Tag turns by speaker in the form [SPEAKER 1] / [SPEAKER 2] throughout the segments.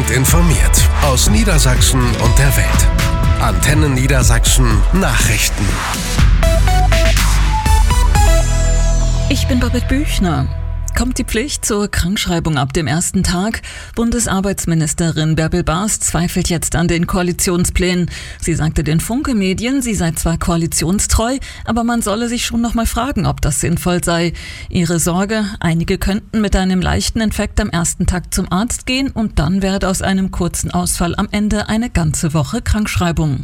[SPEAKER 1] Gut informiert aus Niedersachsen und der Welt. Antenne Niedersachsen Nachrichten.
[SPEAKER 2] Ich bin Babette Büchner. Kommt die Pflicht zur Krankschreibung ab dem ersten Tag? Bundesarbeitsministerin Bärbel Baas zweifelt jetzt an den Koalitionsplänen. Sie sagte den Funke-Medien, sie sei zwar koalitionstreu, aber man solle sich schon noch mal fragen, ob das sinnvoll sei. Ihre Sorge, einige könnten mit einem leichten Infekt am ersten Tag zum Arzt gehen und dann werde aus einem kurzen Ausfall am Ende eine ganze Woche Krankschreibung.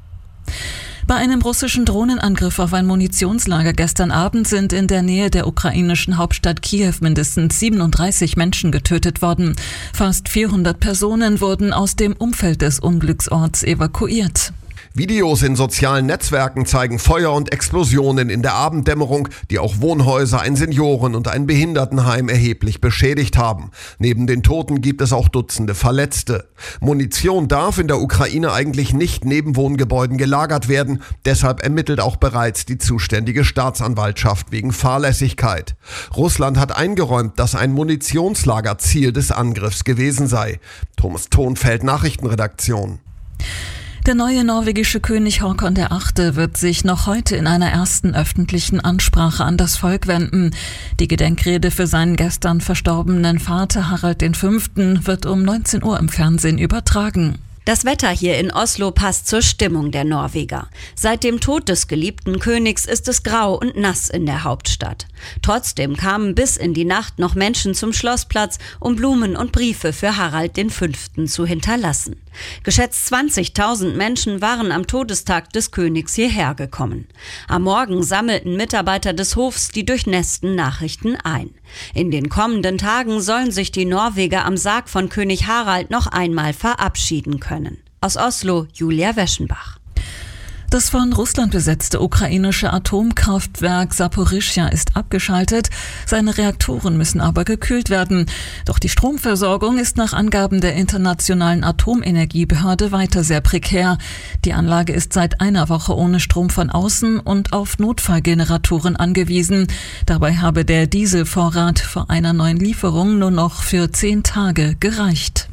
[SPEAKER 2] Bei einem russischen Drohnenangriff auf ein Munitionslager gestern Abend sind in der Nähe der ukrainischen Hauptstadt Kiew mindestens 37 Menschen getötet worden. Fast 400 Personen wurden aus dem Umfeld des Unglücksorts evakuiert.
[SPEAKER 3] Videos in sozialen Netzwerken zeigen Feuer und Explosionen in der Abenddämmerung, die auch Wohnhäuser, ein Senioren- und ein Behindertenheim erheblich beschädigt haben. Neben den Toten gibt es auch Dutzende Verletzte. Munition darf in der Ukraine eigentlich nicht neben Wohngebäuden gelagert werden. Deshalb ermittelt auch bereits die zuständige Staatsanwaltschaft wegen Fahrlässigkeit. Russland hat eingeräumt, dass ein Munitionslager Ziel des Angriffs gewesen sei. Thomas Thonfeld, Nachrichtenredaktion.
[SPEAKER 2] Der neue norwegische König Håkon VIII. Wird sich noch heute in einer ersten öffentlichen Ansprache an das Volk wenden. Die Gedenkrede für seinen gestern verstorbenen Vater Harald V. wird um 19 Uhr im Fernsehen übertragen.
[SPEAKER 4] Das Wetter hier in Oslo passt zur Stimmung der Norweger. Seit dem Tod des geliebten Königs ist es grau und nass in der Hauptstadt. Trotzdem kamen bis in die Nacht noch Menschen zum Schlossplatz, um Blumen und Briefe für Harald V. zu hinterlassen. Geschätzt 20.000 Menschen waren am Todestag des Königs hierher gekommen. Am Morgen sammelten Mitarbeiter des Hofs die durchnässten Nachrichten ein. In den kommenden Tagen sollen sich die Norweger am Sarg von König Harald noch einmal verabschieden können. Aus Oslo, Julia Weschenbach.
[SPEAKER 2] Das von Russland besetzte ukrainische Atomkraftwerk Saporischschja ist abgeschaltet. Seine Reaktoren müssen aber gekühlt werden. Doch die Stromversorgung ist nach Angaben der Internationalen Atomenergiebehörde weiter sehr prekär. Die Anlage ist seit einer Woche ohne Strom von außen und auf Notfallgeneratoren angewiesen. Dabei habe der Dieselvorrat vor einer neuen Lieferung nur noch für 10 Tage gereicht.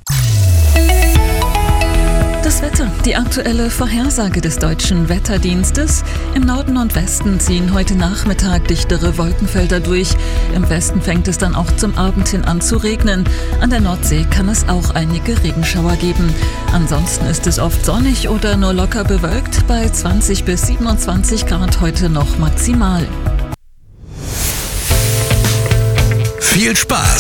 [SPEAKER 2] Das Wetter, die aktuelle Vorhersage des Deutschen Wetterdienstes. Im Norden und Westen ziehen heute Nachmittag dichtere Wolkenfelder durch. Im Westen fängt es dann auch zum Abend hin an zu regnen. An der Nordsee kann es auch einige Regenschauer geben. Ansonsten ist es oft sonnig oder nur locker bewölkt. Bei 20 bis 27 Grad heute noch maximal.
[SPEAKER 1] Viel Spaß